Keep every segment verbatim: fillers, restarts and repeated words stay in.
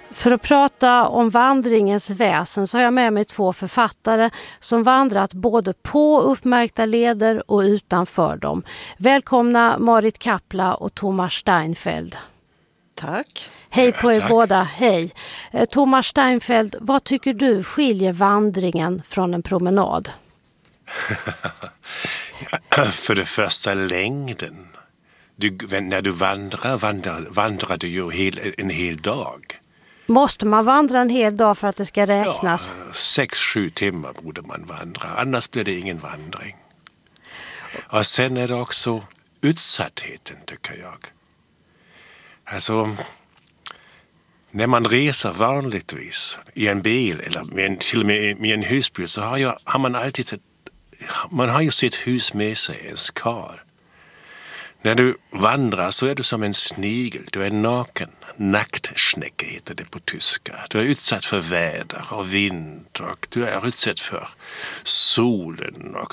För att prata om vandringens väsen så har jag med mig två författare som vandrat både på uppmärkta leder och utanför dem. Välkomna Marit Kapla och Thomas Steinfeld. Tack. Hej på er Tack. båda, hej. Eh, Thomas Steinfeld, vad tycker du skiljer vandringen från en promenad? För det första längden. Du, när du vandrar, vandrar, vandrar du ju hel, en hel dag. Måste man vandra en hel dag för att det ska räknas? Ja, sex, sju timmar borde man vandra. Annars blir det ingen vandring. Och sen är det också utsattheten, tycker jag. Alltså, när man reser vanligtvis i en bil eller med en, till och med med en husbil så har, jag, har man alltid ett, man har ju sitt hus med sig, en skar. När du vandrar så är du som en snigel, du är naken. Nacktsnäcke heter det på tyska. Du är utsatt för väder och vind och du är utsatt för solen och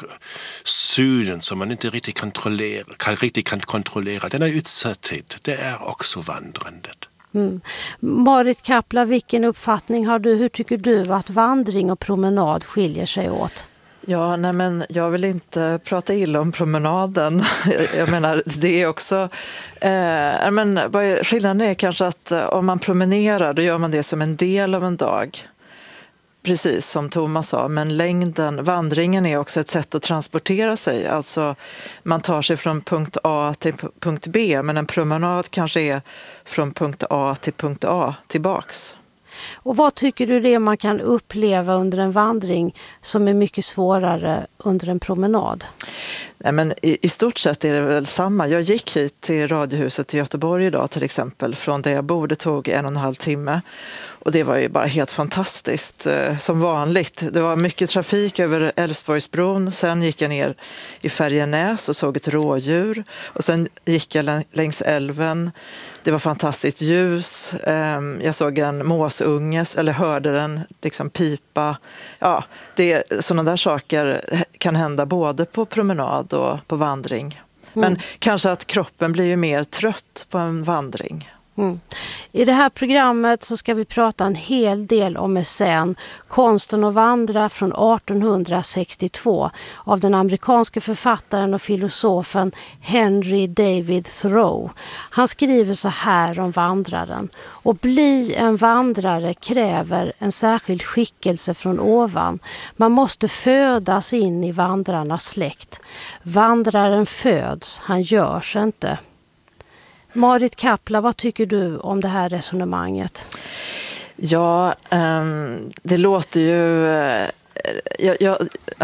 synen som man inte riktigt, kontrollera, kan, riktigt kan kontrollera. Denna utsatthet, det är också vandrandet. Mm. Marit Kapla, vilken uppfattning har du? Hur tycker du att vandring och promenad skiljer sig åt? Ja, nej men jag vill inte prata illa om promenaden. Jag menar, det är också... Eh, men skillnaden är kanske att om man promenerar, då gör man det som en del av en dag. Precis som Thomas sa, men längden, vandringen är också ett sätt att transportera sig. Alltså man tar sig från punkt A till punkt B, men en promenad kanske är från punkt A till punkt A tillbaks. Och vad tycker du det man kan uppleva under en vandring som är mycket svårare under en promenad? Nej, men i, i stort sett är det väl samma. Jag gick hit till Radiohuset i Göteborg idag till exempel. Från där jag bor, det tog en och en halv timme. Och det var ju bara helt fantastiskt, eh, som vanligt. Det var mycket trafik över Älvsborgsbron. Sen gick jag ner i Färjenäs och såg ett rådjur. Och sen gick jag längs älven. Det var fantastiskt ljus. Eh, jag såg en måsunges, eller hörde den liksom pipa. Ja, det, sådana där saker kan hända både på promenad och på vandring. Men mm. kanske att kroppen blir ju mer trött på en vandring. Mm. I det här programmet så ska vi prata en hel del om essän Konsten att vandra från arton sextiotvå av den amerikanske författaren och filosofen Henry David Thoreau. Han skriver så här om vandraren: och bli en vandrare kräver en särskild skickelse från ovan. Man måste födas in i vandrarnas släkt. Vandraren föds, han görs inte. Marit Kapla, vad tycker du om det här resonemanget? Ja, um, det låter ju... Uh, jag, jag,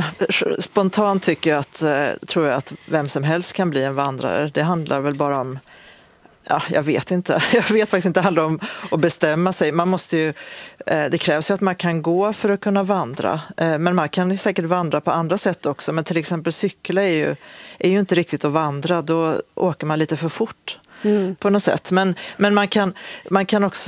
spontant tycker jag att, uh, tror jag att vem som helst kan bli en vandrare. Det handlar väl bara om... Ja, jag vet inte. Jag vet faktiskt inte. Det handlar om att bestämma sig. Man måste ju, uh, det krävs ju att man kan gå för att kunna vandra. Uh, men man kan ju säkert vandra på andra sätt också. Men till exempel cykla är ju, är ju inte riktigt att vandra. Då åker man lite för fort. Mm. På något sätt. Men, men man, kan, man kan också...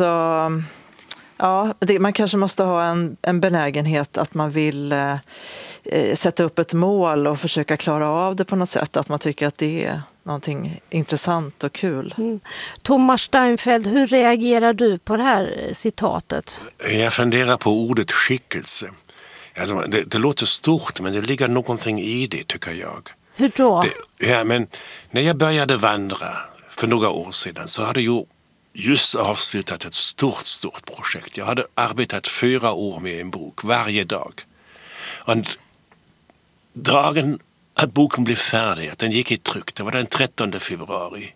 Ja, det, man kanske måste ha en, en benägenhet att man vill eh, sätta upp ett mål och försöka klara av det på något sätt. Att man tycker att det är någonting intressant och kul. Mm. Thomas Steinfeld, hur reagerar du på det här citatet? Jag funderar på ordet skickelse. Alltså, det, det låter stort, men det ligger någonting i det, tycker jag. Hur då? Det, ja, men när jag började vandra för några år sedan så hade jag just avslutat ett stort, stort projekt. Jag hade arbetat fyra år med en bok varje dag. Och dagen att boken blev färdig, att den gick i tryck, det var den trettonde februari.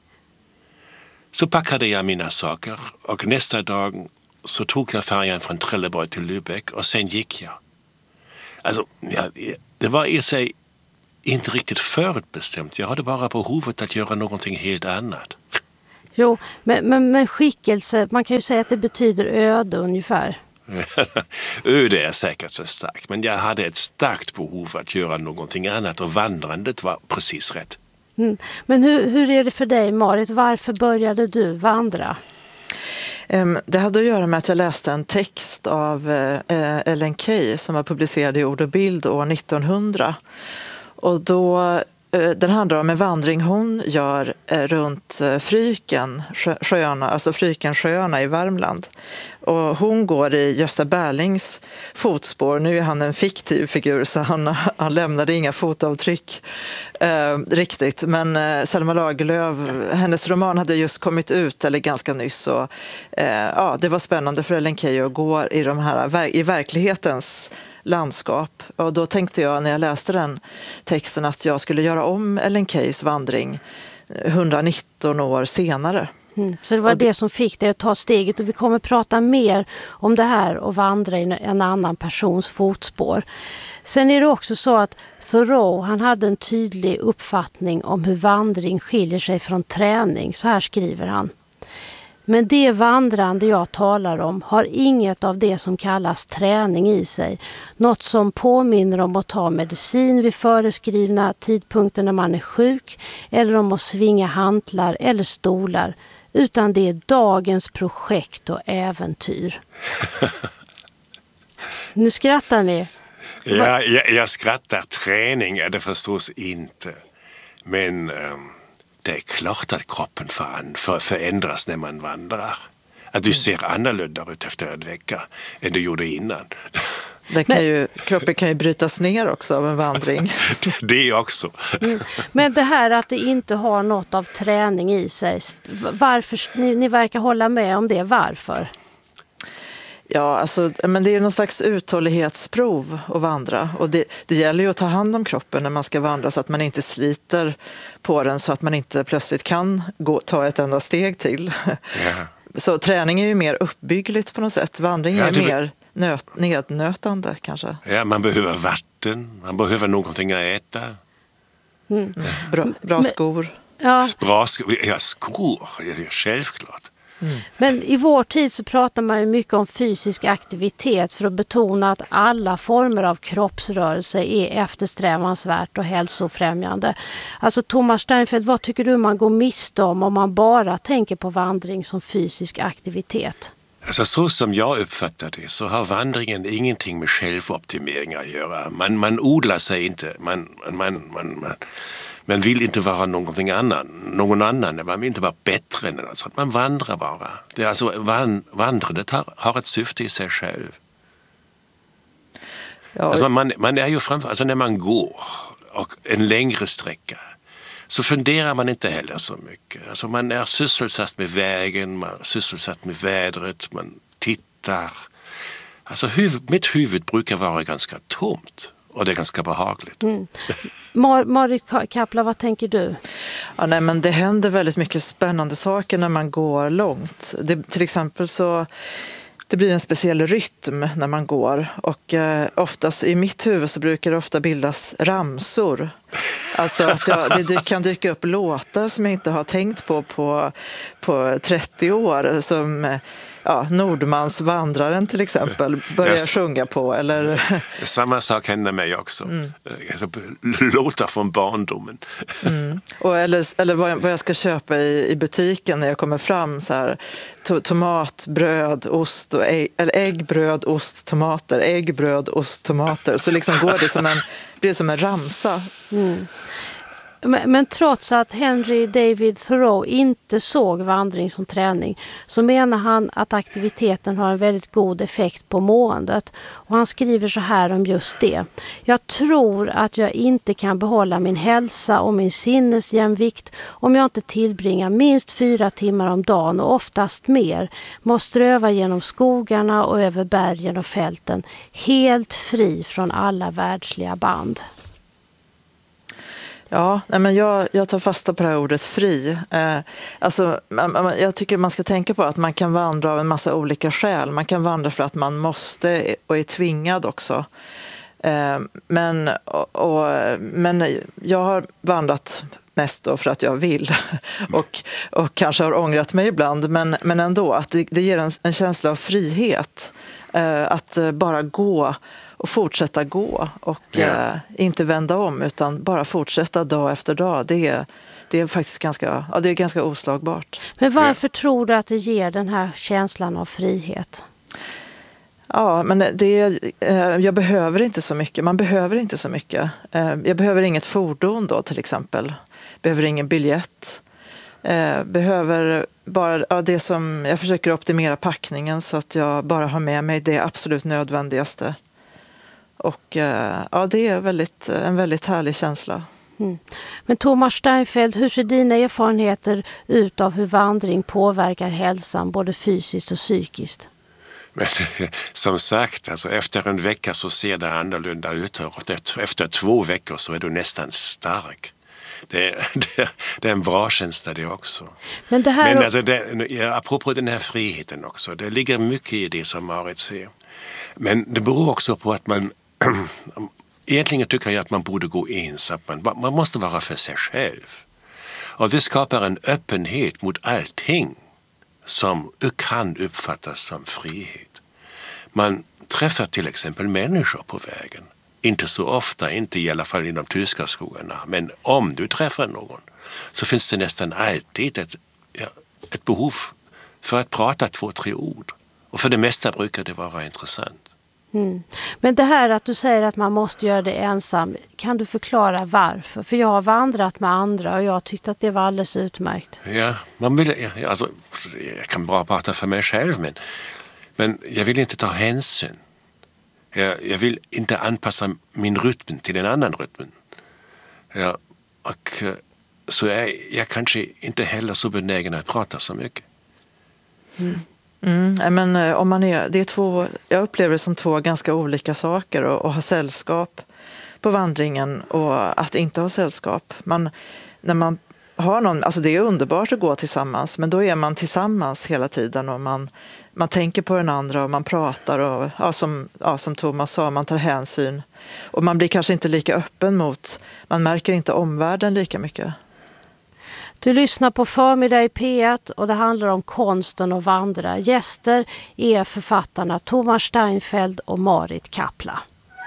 Så packade jag mina saker och nästa dag så tog jag färjan från Trelleborg till Lübeck och sen gick jag. Alltså, ja, det var i sig inte riktigt förutbestämt. Jag hade bara behovet att göra någonting helt annat. Jo, men, men, men skickelse, man kan ju säga att det betyder öde ungefär. Öde är säkert så starkt, men jag hade ett starkt behov att göra någonting annat och vandrandet var precis rätt. Mm. Men hur, hur är det för dig, Marit? Varför började du vandra? Det hade att göra med att jag läste en text av Ellen Key som var publicerad i Ord och bild år nittonhundra. Och då Den handlar om en vandring hon gör runt Fryken, sjöarna, alltså Frykensjöarna i Värmland. Och hon går i Gösta Berlings fotspår. Nu är han en fiktiv figur så han, han lämnade inga fotavtryck eh, riktigt. Men eh, Selma Lagerlöf, hennes roman hade just kommit ut, eller ganska nyss. Och, eh, ja, det var spännande för Ellen Key att gå i, de här, i verklighetens landskap. Och då tänkte jag när jag läste den texten att jag skulle göra om Ellen Keys vandring etthundranitton år senare. Mm. Så det var det, det som fick dig att ta steget, och vi kommer prata mer om det här och vandra i en annan persons fotspår. Sen är det också så att Thoreau, han hade en tydlig uppfattning om hur vandring skiljer sig från träning. Så här skriver han: men det vandrande jag talar om har inget av det som kallas träning i sig. Något som påminner om att ta medicin vid föreskrivna tidpunkter när man är sjuk, eller om att svinga hantlar eller stolar. Utan det är dagens projekt och äventyr. Nu skrattar ni. Ja, jag, jag skrattar. Träning är det förstås inte. Men... Um... det är klart att kroppen för, förändras när man vandrar. Att du ser annorlunda ut efter en vecka än du gjorde innan. Det kan ju, kroppen kan ju brytas ner också av en vandring. Det också. Mm. Men det här att det inte har något av träning i sig. Varför, ni, ni verkar hålla med om det. Varför? Ja, alltså, men det är någon slags uthållighetsprov att vandra. Och det, det gäller ju att ta hand om kroppen när man ska vandra så att man inte sliter på den så att man inte plötsligt kan gå, ta ett enda steg till. Ja. Så träning är ju mer uppbyggligt på något sätt. Vandring ja, är det... mer nöt, nednötande kanske. Ja, man behöver vatten, man behöver någonting att äta. Mm. Bra, bra skor. Ja. Bra skor, ja, skor, ja, självklart. Mm. Men i vår tid så pratar man ju mycket om fysisk aktivitet för att betona att alla former av kroppsrörelse är eftersträvansvärt och hälsofrämjande. Alltså Thomas Steinfeld, vad tycker du man går miste om om man bara tänker på vandring som fysisk aktivitet? Alltså så som jag uppfattar det så har vandringen ingenting med självoptimering att göra. Man, man odlar sig inte, man... man, man, man Man vill inte vara någonting annan, någon annan, man vill inte vara bättre än något sånt. Man vandrar bara. Det är alltså, van, vandrandet har, har ett syfte i sig själv. Ja. Alltså man, man är ju framför, alltså när man går och en längre sträcka så funderar man inte heller så mycket. Alltså man är sysselsatt med vägen, man är sysselsatt med vädret, man tittar. Alltså huvud, mitt huvud brukar vara ganska tomt. Och det är ganska behagligt. Mm. Mar- Marit Kapla, vad tänker du? Ja, nej, men det händer väldigt mycket spännande saker när man går långt. Det, till exempel så det blir en speciell rytm när man går. Och eh, oftast i mitt huvud så brukar det ofta bildas ramsor. Alltså att jag, det kan dyka upp låtar som jag inte har tänkt på på, på trettio år. Som... Ja, Nordmans vandraren till exempel börjar yes. sjunga på. Eller... Samma sak händer mig också. Mm. Låtar från barndomen. Mm. Och eller eller vad, jag, vad jag ska köpa i, i butiken när jag kommer fram. Så här, to, tomat, bröd, ost. Och ägg, eller ägg, bröd, ost, tomater. Ägg, bröd, ost, tomater. Så liksom går det som en, blir som en ramsa. Mm. Men, men trots att Henry David Thoreau inte såg vandring som träning så menar han att aktiviteten har en väldigt god effekt på måendet. Och han skriver så här om just det. Jag tror att jag inte kan behålla min hälsa och min sinnesjämvikt om jag inte tillbringar minst fyra timmar om dagen och oftast mer med att ströva genom skogarna och över bergen och fälten helt fri från alla världsliga band. Ja, nej men jag, jag tar fasta på det här ordet fri. Eh, alltså, man, jag tycker man ska tänka på att man kan vandra av en massa olika skäl. Man kan vandra för att man måste och är tvingad också. Eh, men, och, och, men jag har vandrat mest då för att jag vill och, och kanske har ångrat mig ibland. Men, men ändå, att det, det ger en, en känsla av frihet. Eh, att bara gå och fortsätta gå och ja. eh, inte vända om utan bara fortsätta dag efter dag. Det är, det är faktiskt ganska, ja, det är ganska oslagbart. Men varför ja. tror du att det ger den här känslan av frihet? Ja, men det, eh, jag behöver inte så mycket. Man behöver inte så mycket. Eh, jag behöver inget fordon då till exempel. Behöver ingen biljett. Eh, behöver bara ja, det som jag försöker optimera packningen så att jag bara har med mig det absolut nödvändigaste. Och eh, ja, det är väldigt, en väldigt härlig känsla. Mm. Men Thomas Steinfeld, hur ser dina erfarenheter ut av hur vandring påverkar hälsan både fysiskt och psykiskt? Men som sagt, alltså efter en vecka så ser det annorlunda ut och efter två veckor så är du nästan stark. Det, det, det är en bra känsla det också. Men, det här... Men alltså det, apropå den här friheten också, det ligger mycket i det som Marit säger. Men det beror också på att man, egentligen tycker jag att man borde gå ensam, man, man måste vara för sig själv. Och det skapar en öppenhet mot allting som kan uppfattas som frihet. Man träffar till exempel människor på vägen. Inte så ofta, inte i alla fall i de tyska skogarna. Men om du träffar någon så finns det nästan alltid ett, ja, ett behov för att prata två, tre ord. Och för det mesta brukar det vara intressant. Mm. Men det här att du säger att man måste göra det ensam, kan du förklara varför? För jag har vandrat med andra och jag tyckte att det var alldeles utmärkt. Ja, man vill, ja, alltså, jag kan bara prata för mig själv, men, men jag vill inte ta hänsyn. Jag, jag vill inte anpassa min rytm till en annan rytm. Ja, och så är jag kanske inte heller så benägen att prata så mycket. Mm. Mm, men om man är, det är två, jag upplever det som två ganska olika saker att, att ha sällskap på vandringen och att inte ha sällskap. Man, när man har någon, alltså det är underbart att gå tillsammans, men då är man tillsammans hela tiden och man, man tänker på den andra och man pratar och ja, som, ja, som Thomas sa, man tar hänsyn och man blir kanske inte lika öppen mot, man märker inte omvärlden lika mycket. Du lyssnar på Förmiddag i P ett och det handlar om konsten att vandra. Gäster är författarna Thomas Steinfeld och Marit Kapla.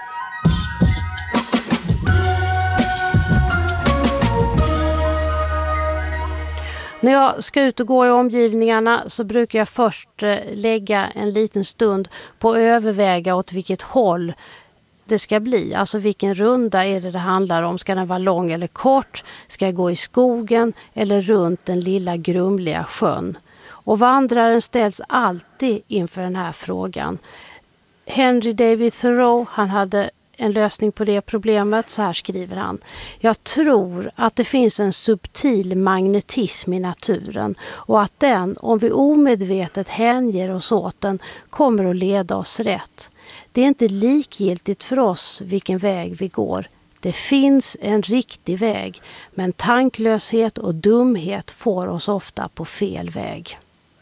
När jag ska ut och gå i omgivningarna så brukar jag först lägga en liten stund på att överväga åt vilket håll det ska bli. Alltså vilken runda är det det handlar om? Ska den vara lång eller kort? Ska jag gå i skogen eller runt den lilla grumliga sjön? Och vandraren ställs alltid inför den här frågan. Henry David Thoreau, han hade en lösning på det problemet. Så här skriver han: jag tror att det finns en subtil magnetism i naturen och att den, om vi omedvetet hänger oss åt den, kommer att leda oss rätt. Det är inte likgiltigt för oss vilken väg vi går. Det finns en riktig väg, men tanklöshet och dumhet får oss ofta på fel väg.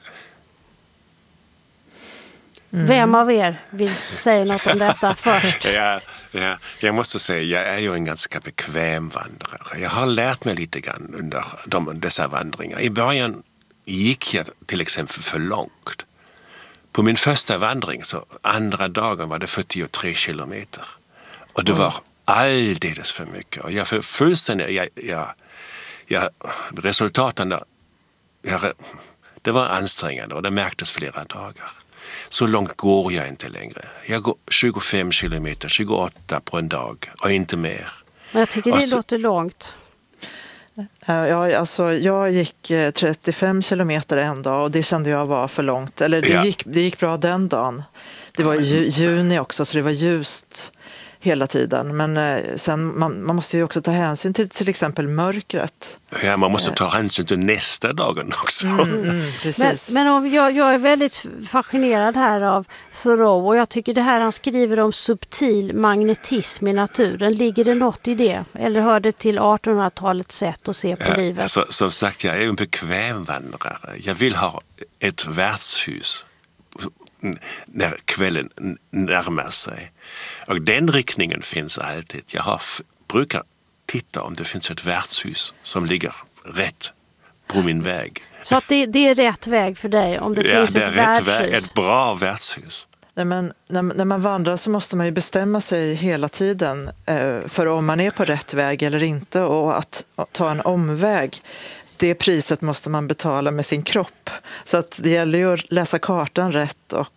Mm. Vem av er vill säga något om detta först? Ja, ja, jag måste säga, jag är ju en ganska bekväm vandrare. Jag har lärt mig lite grann under de, dessa vandringar. I början gick jag till exempel för långt. På min första vandring, så andra dagen, var det fyrtiotre kilometer. Och det var alldeles för mycket. Och jag för fullständigt, jag, jag, jag, resultaten, jag, det var ansträngande och det märktes flera dagar. Så långt går jag inte längre. Jag går tjugofem kilometer, tjugoåtta på en dag och inte mer. Men jag tycker det så, låter långt. Ja, alltså, jag gick trettiofem kilometer en dag och det kände jag var för långt. Eller det, ja. gick, det gick bra den dagen. Det var ju, juni också, så det var ljust hela tiden. Men eh, sen, man, man måste ju också ta hänsyn till till exempel mörkret. Ja, man måste ta hänsyn till nästa dagen också. Mm, mm, precis. Men, men om jag, jag är väldigt fascinerad här av Thoreau och jag tycker det här han skriver om subtil magnetism i naturen. Ligger det något i det? Eller hör det till artonhundratalets sätt att se på ja, livet? Alltså, som sagt, jag är en bekväm vandrare. Jag vill ha ett värdshus när kvällen närmar sig. Och den riktningen finns alltid. Jag har, brukar titta om det finns ett värdshus som ligger rätt på min väg. Så att det, det är rätt väg för dig om det ja, finns det ett är värdshus? Väg, ett bra värdshus. Nej, men när, när man vandrar så måste man ju bestämma sig hela tiden eh, för om man är på rätt väg eller inte, och att, att ta en omväg. Det priset måste man betala med sin kropp. Så att det gäller ju att läsa kartan rätt och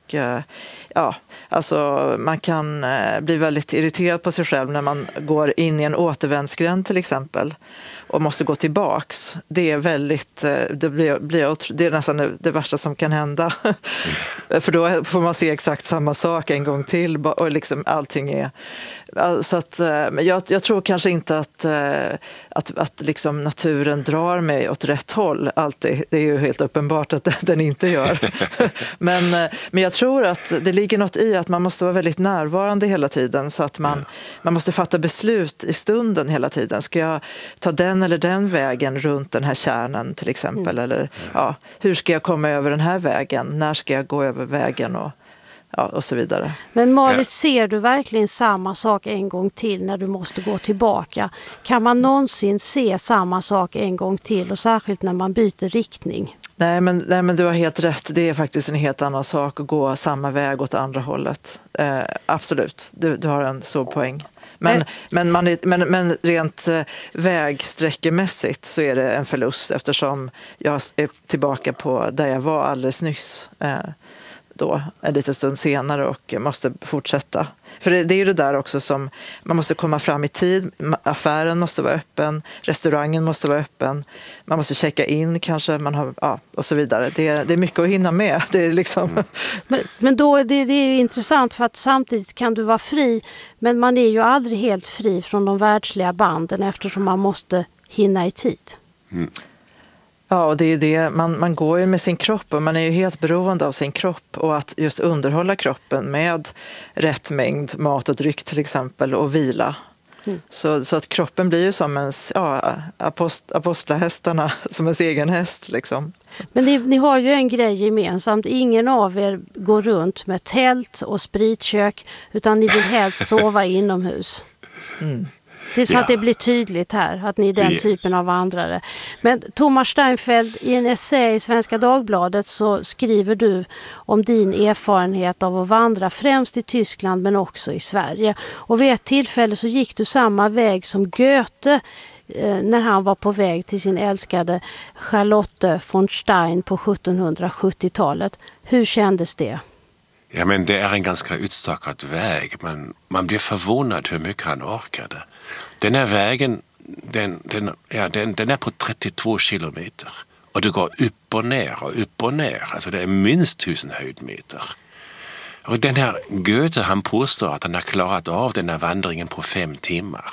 och eh, ja, alltså man kan eh, bli väldigt irriterad på sig själv när man går in i en återvändsgränd till exempel och måste gå tillbaks. Det är väldigt, eh, det blir, blir det är nästan det, det värsta som kan hända. Mm. För då får man se exakt samma sak en gång till och liksom allting är... Så att, jag, jag tror kanske inte att, att, att liksom naturen drar mig åt rätt håll alltid. Det är ju helt uppenbart att den inte gör. men, men jag tror att det ligger något i att man måste vara väldigt närvarande hela tiden så att man, man måste fatta beslut i stunden hela tiden. Ska jag ta den eller den vägen runt den här kärnan till exempel? Mm. Eller ja, hur ska jag komma över den här vägen? När ska jag gå över vägen? Och Ja, och så vidare. Men Marit, ser du verkligen samma sak en gång till när du måste gå tillbaka? Kan man någonsin se samma sak en gång till, och särskilt när man byter riktning? Nej men, nej, men du har helt rätt. Det är faktiskt en helt annan sak att gå samma väg åt andra hållet. Eh, absolut, du, du har en stor poäng. Men, äh. men, man är, men, men rent eh, vägsträckemässigt så är det en förlust eftersom jag är tillbaka på där jag var alldeles nyss. Eh, då en liten stund senare och måste fortsätta. För det, det är ju det där också som man måste komma fram i tid. Affären måste vara öppen, restaurangen måste vara öppen, man måste checka in kanske, man har, ja, och så vidare. Det är, det är mycket att hinna med. Det är liksom... mm. men, men då är det, det är ju intressant för att samtidigt kan du vara fri, men man är ju aldrig helt fri från de världsliga banden eftersom man måste hinna i tid. Mm. Ja, och det är ju det, man, man går ju med sin kropp och man är ju helt beroende av sin kropp och att just underhålla kroppen med rätt mängd mat och dryck till exempel och vila. Mm. Så, så att kroppen blir ju som ens, ja, apost, apostlahästarna, som ens egen häst liksom. Men ni, ni har ju en grej gemensamt, ingen av er går runt med tält och spritkök utan ni vill helst sova inomhus. Mm. Det är så ja. Att det blir tydligt här att ni är den yeah. typen av vandrare. Men Thomas Steinfeld, i en essä i Svenska Dagbladet så skriver du om din erfarenhet av att vandra främst i Tyskland men också i Sverige. Och vid ett tillfälle så gick du samma väg som Goethe eh, när han var på väg till sin älskade Charlotte von Stein på sjuttonhundrasjuttiotalet. Hur kändes det? Ja, men det är en ganska utstakad väg. Man, man blir förvånad hur mycket han orkade. Den här vägen, den, den, ja, den, den är på trettiotvå kilometer. Och det går upp och ner och upp och ner. Alltså det är minst tusen höjdmeter. Och den här Goethe, han påstår att han har klarat av den här vandringen på fem timmar.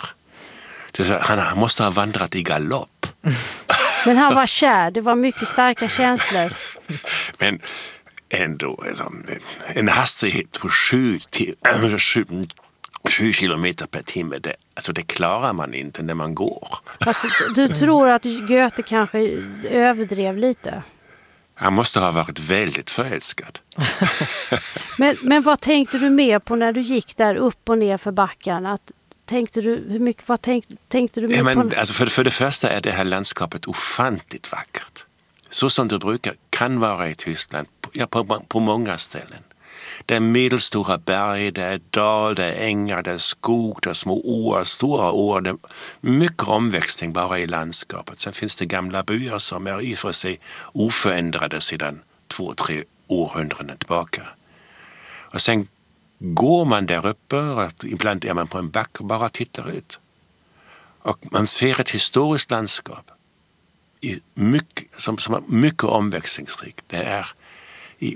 Han, han måste ha vandrat i galopp. Men han var kär, det var mycket starka känslor. Men ändå, alltså, en hastighet på sju, sju, sju kilometer per timme, det, alltså det klarar man inte när man går. Alltså, du tror att Goethe kanske överdrev lite? Han måste ha varit väldigt förälskad. men, men vad tänkte du mer på när du gick där upp och ner för backen? Att, tänkte du, hur mycket, vad tänk, tänkte du mer ja, men, på? Alltså för, för det första är det här landskapet ofantligt vackert. Så som det brukar kan vara i Tyskland, ja, på, på många ställen. Det är medelstora berg, det är dal, det är ängar, det är skog, det är små åar, stora åar. Det är mycket omväxling bara i landskapet. Sen finns det gamla byar som är i för sig oförändrade sedan två, tre århundraden tillbaka. Och sen går man där uppe och ibland är man på en back och bara tittar ut. Och man ser ett historiskt landskap i mycket, som, som är mycket omväxlingsrikt. Det är i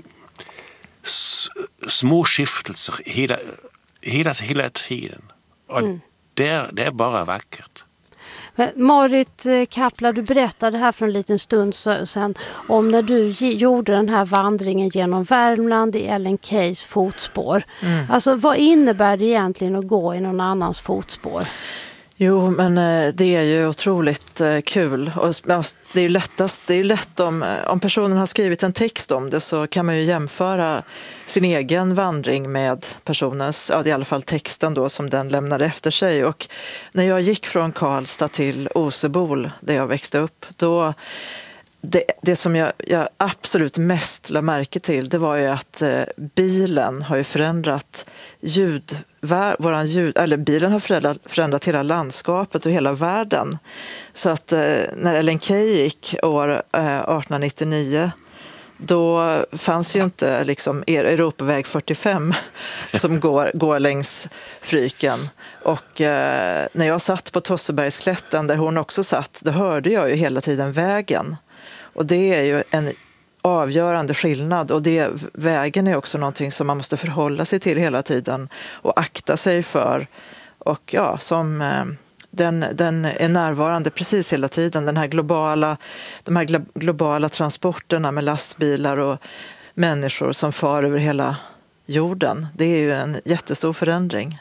s- små skiftelser hela, hela, hela tiden. Och mm. det, är, det är bara vackert. Men Marit Kapla, du berättade här för en liten stund sedan om när du gjorde den här vandringen genom Värmland i Ellen Keys fotspår. Mm. Alltså vad innebär det egentligen att gå i någon annans fotspår? Jo, men det är ju otroligt kul och det är ju lättast, det är lätt om, om personen har skrivit en text om det så kan man ju jämföra sin egen vandring med personens, ja i alla fall texten då som den lämnade efter sig. Och när jag gick från Karlstad till Osebol där jag växte upp, då Det, det som jag, jag absolut mest la märke till det var ju att eh, bilen har ju förändrat ljud, vär, våran ljud, eller bilen har förändrat, förändrat hela landskapet och hela världen. Så att eh, när Ellen Key gick år eh, arton nittionio då fanns ju inte liksom Europaväg fyrtiofem som går, går längs Fryken. Och eh, när jag satt på Tossebergsklätten där hon också satt, då hörde jag ju hela tiden vägen. Och det är ju en avgörande skillnad, och det, vägen är också någonting som man måste förhålla sig till hela tiden och akta sig för. Och ja, som eh, den, den är närvarande precis hela tiden, den här globala, de här glo- globala transporterna med lastbilar och människor som far över hela jorden. Det är ju en jättestor förändring.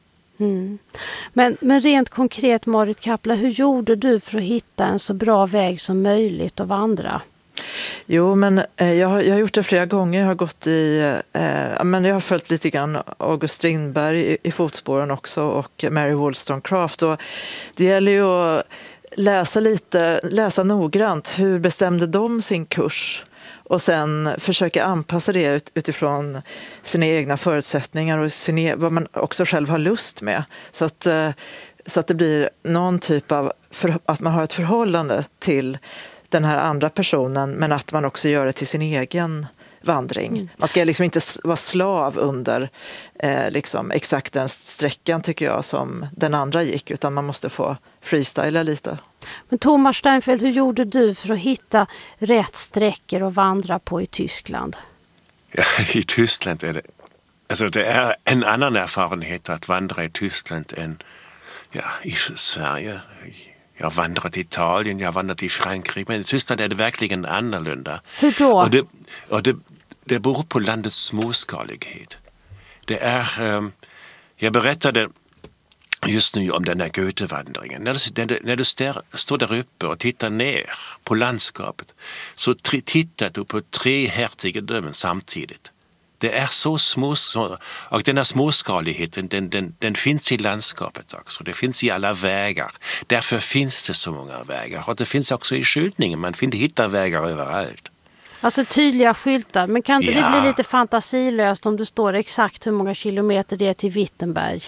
Mm. Men, men rent konkret, Marit Kappla, hur gjorde du för att hitta en så bra väg som möjligt att vandra? Jo, men eh, jag, har, jag har gjort det flera gånger. Jag har gått i, eh, men jag har följt lite grann August Strindberg i, i fotspåren också, och Mary Wollstonecraft. Och det gäller ju att läsa lite, läsa noggrant. Hur bestämde de sin kurs? Och sen försöka anpassa det ut, utifrån sina egna förutsättningar och sin, vad man också själv har lust med. Så att, eh, så att det blir någon typ av, för, att man har ett förhållande till den här andra personen, men att man också gör det till sin egen vandring. Mm. Man ska liksom inte vara slav under eh, liksom exakt den sträckan, tycker jag, som den andra gick, utan man måste få freestyla lite. Men Thomas Steinfeld, hur gjorde du för att hitta rätt sträckor att vandra på i Tyskland? Ja, i Tyskland är det, alltså det är en annan erfarenhet att vandra i Tyskland än ja, i Sverige. Jag har vandrat i Italien, jag har vandrat i Frankrike, men i Tyskland är det verkligen annorlunda. Hur då? Och det, och det, det beror på landets småskalighet. Det är, um, jag berättade just nu om den här Goethe-vandringen. När du, när du stär, står där uppe och tittar ner på landskapet, så tri, tittar du på tre hertigedömen samtidigt. Det är så små, och den här småskaligheten, den, den, den finns i landskapet också. Det finns i alla vägar. Därför finns det så många vägar. Och det finns också i skyltningen. Man finner hittar vägar överallt. Alltså tydliga skyltar. Men kan inte Ja. det bli lite fantasilöst om det står exakt hur många kilometer det är till Wittenberg?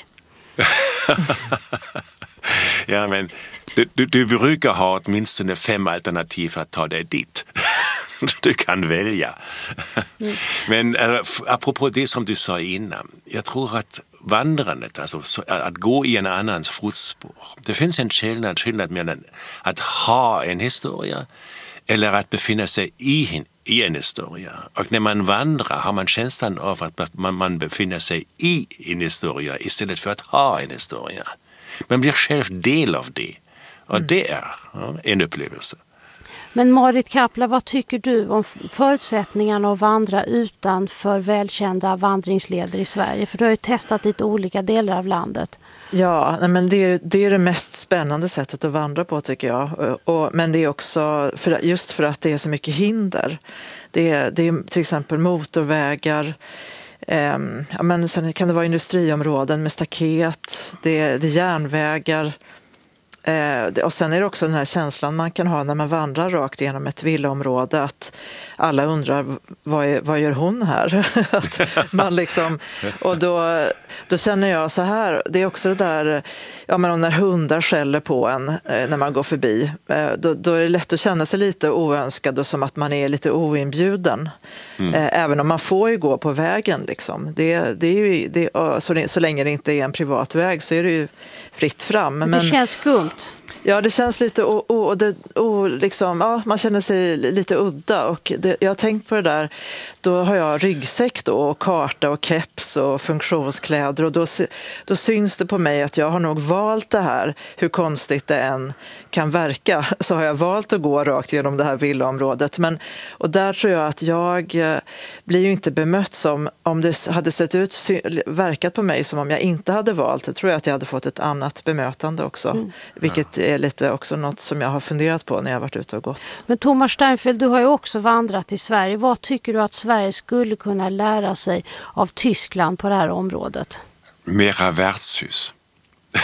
Ja, men du, du, du brukar ha åtminstone fem alternativ för att ta dig dit. Du kan välja. Mm. Men äh, apropå det som du sa innan, jag tror att vandrandet, alltså att gå i en annans fotspår, det finns en skillnad, skillnad mellan att ha en historia eller att befinna sig i, i en historia. Och när man vandrar har man känslan av att man, man befinner sig i en historia istället för att ha en historia. Man blir själv del av det. Och mm. det är ja, en upplevelse. Men Marit Kappla, vad tycker du om förutsättningarna att vandra utanför välkända vandringsleder i Sverige? För du har ju testat lite olika delar av landet. Ja, men det är, det är det mest spännande sättet att vandra på, tycker jag. Och, men det är också för, just för att det är så mycket hinder. Det är, det är till exempel motorvägar. Eh, ja, men sen kan det vara industriområden med staket. Det är, det är järnvägar. Eh, och sen är det också den här känslan man kan ha när man vandrar rakt genom ett villaområde, att alla undrar vad, är, vad gör hon här? Att man liksom, och då, då känner jag så här, det är också det där, ja, men när hundar skäller på en eh, när man går förbi, eh, då, då är det lätt att känna sig lite oönskad och som att man är lite oinbjuden. Mm. Eh, även om man får ju gå på vägen liksom. Det, det är ju, det, så, så länge det inte är en privat väg så är det ju fritt fram. Men, det känns skumt. Ja, det känns lite o, o, det, o, liksom, ja, man känner sig lite udda, och det, jag har tänkt på det där. Då har jag ryggsäck då, och karta och keps och funktionskläder, och då, då syns det på mig att jag har nog valt det här, hur konstigt det än kan verka, så har jag valt att gå rakt genom det här villaområdet. Men, och där tror jag att jag eh, blir ju inte bemött som om det hade sett ut, verkat på mig som om jag inte hade valt. Jag tror jag att jag hade fått ett annat bemötande också, mm. vilket är lite också något som jag har funderat på när jag har varit ute och gått. Men Thomas Steinfeld, du har ju också vandrat i Sverige. Vad tycker du att Sverige skulle kunna lära sig av Tyskland på det här området? Mera värdshus.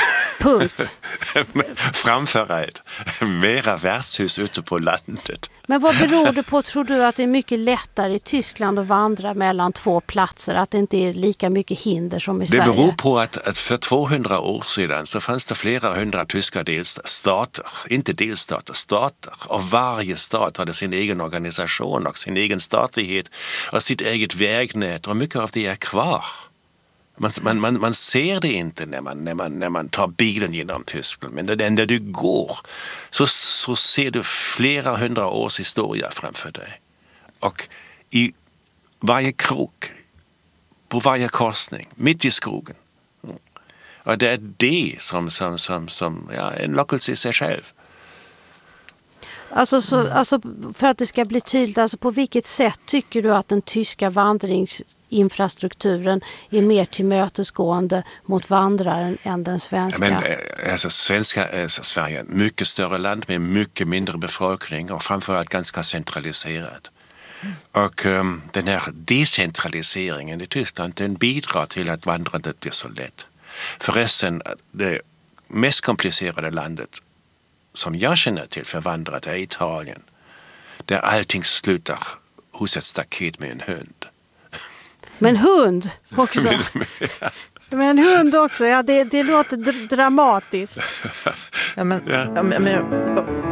Punkt. Framför allt, mera värdshus ute på landet. Men vad beror det på, tror du, att det är mycket lättare i Tyskland att vandra mellan två platser? Att det inte är lika mycket hinder som i Sverige? Det beror på att, att för tvåhundra år sedan så fanns det flera hundra tyska delstater, inte delstater, stater. Och varje stat hade sin egen organisation och sin egen statlighet och sitt eget vägnät, och mycket av det är kvar. Man, man, man, man ser det inte när man, när, man, när man tar bilen genom Tyskland, men när, när du går så, så ser du flera hundra års historia framför dig. Och i varje krok, på varje korsning, mitt i skogen. Och det är det som, som, som, som ja, en lockelse i sig själv. Alltså, så, alltså för att det ska bli tydligt, alltså på vilket sätt tycker du att den tyska vandringsinfrastrukturen är mer tillmötesgående mot vandraren än den svenska? Men, alltså, svenska, alltså, Sverige är ett mycket större land med mycket mindre befolkning och framförallt ganska centraliserat. Mm. Och um, den här decentraliseringen i Tyskland, den bidrar till att vandrandet blir så lätt. Förresten, det mest komplicerade landet som jag känner till förvandrat är Italien, där allting slutar hos ett staket med en hund. Men hund också? Men en hund också, ja, det, det låter dr- dramatiskt. Ja, men, ja. Ja, men,